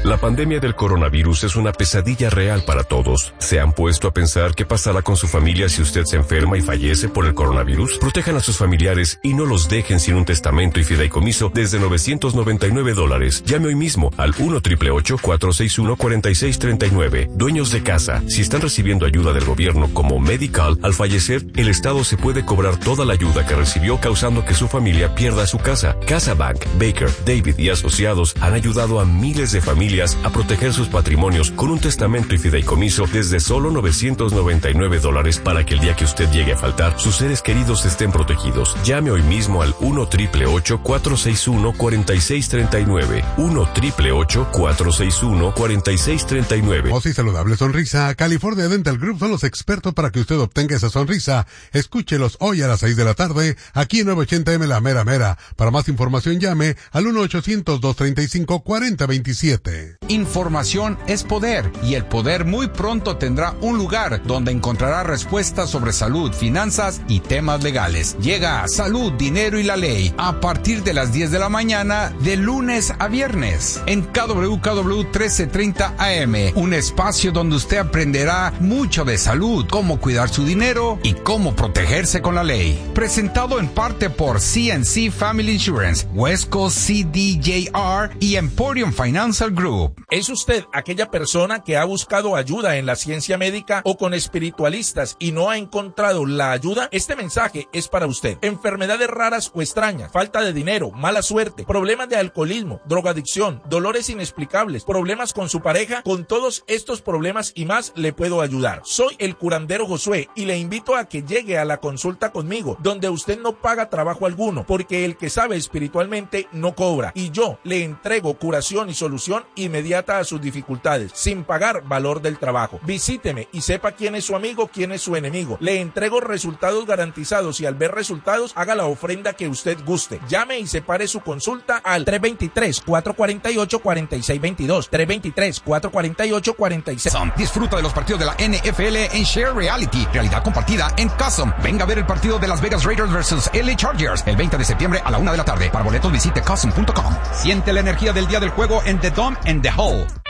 La pandemia del coronavirus es una pesadilla real para todos. ¿Se han puesto a pensar qué pasará con su familia si usted se enferma y fallece por el coronavirus? Protejan a sus familiares y no los dejen sin un testamento y fideicomiso desde $999. Llame hoy mismo al 1-888-461-4639. Dueños de casa, si están recibiendo ayuda del gobierno como Medical, al fallecer, el Estado se puede cobrar toda la ayuda que recibió, causando que su familia pierda su casa. CasaBank, Baker, David y Asociados han ayudado a miles de familias a proteger sus patrimonios con un testamento y fideicomiso desde solo $999 para que el día que usted llegue a faltar, sus seres queridos estén protegidos. Llame hoy mismo al 1-888-461-4639. 1-888-461-4639. Voz y saludable sonrisa. California Dental Group son los expertos para que usted obtenga esa sonrisa. Escúchelos hoy a las 6 de la tarde, aquí en 980M La Mera Mera. Para más información llame al 1-800-235-4027. Información es poder, y el poder muy pronto tendrá un lugar donde encontrará respuestas sobre salud, finanzas y temas legales. Llega Salud, Dinero y la Ley a partir de las 10 de la mañana de lunes a viernes en KWKW 1330 AM, un espacio donde usted aprenderá mucho de salud, cómo cuidar su dinero y cómo protegerse con la ley. Presentado en parte por CNC Family Insurance, West Coast CDJR y Emporium Financial Group. ¿Es usted aquella persona que ha buscado ayuda en la ciencia médica o con espiritualistas y no ha encontrado la ayuda? Este mensaje es para usted. Enfermedades raras o extrañas, falta de dinero, mala suerte, problemas de alcoholismo, drogadicción, dolores inexplicables, problemas con su pareja. Con todos estos problemas y más le puedo ayudar. Soy el curandero Josué y le invito a que llegue a la consulta conmigo, donde usted no paga trabajo alguno, porque el que sabe espiritualmente no cobra, y yo le entrego curación y solución inmediata a sus dificultades, sin pagar valor del trabajo. Visíteme y sepa quién es su amigo, quién es su enemigo. Le entrego resultados garantizados y al ver resultados, haga la ofrenda que usted guste. Llame y separe su consulta al 323-448-4622. 323-448-4622. Disfruta de los partidos de la NFL en Share Reality, realidad compartida en Custom. Venga a ver el partido de Las Vegas Raiders versus LA Chargers el 20 de septiembre a la 1 de la tarde. Para boletos visite Custom.com. Siente la energía del día del juego en The Dome and the Hole.